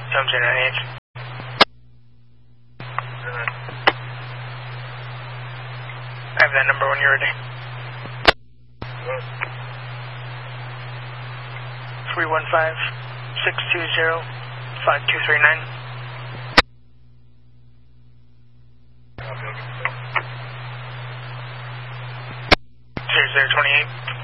Sounds 98. I have that number when you're ready. 315-620-5239. 0028.